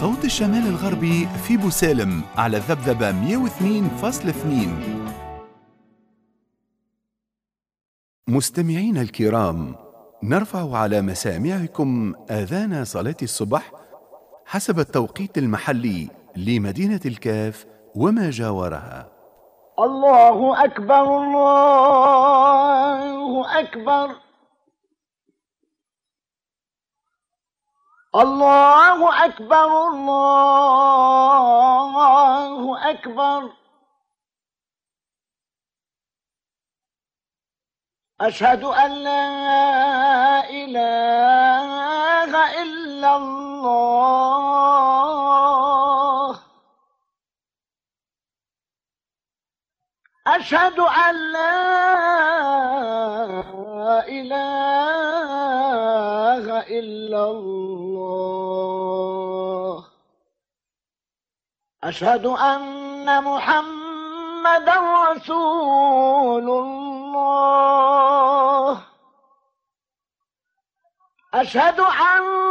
صوت الشمال الغربي في بوسالم على الذبذبة 102.2. مستمعين الكرام، نرفع على مسامعكم آذان صلاة الصبح حسب التوقيت المحلي لمدينة الكاف وما جاورها. الله أكبر الله أكبر الله أكبر الله أكبر. أشهد أن لا إله إلا الله. أشهد أن لا إله إلا الله. أشهد أن محمدا رسول الله. أشهد أن